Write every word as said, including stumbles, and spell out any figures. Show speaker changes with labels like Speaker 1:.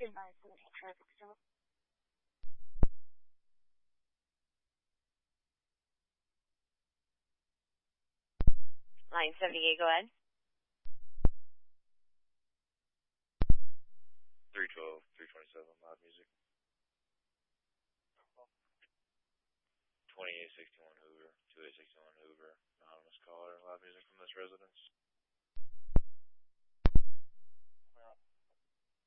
Speaker 1: Line seventy-eight, go ahead.
Speaker 2: three twelve, three twenty-seven, loud music. twenty-eight sixty-one Hoover.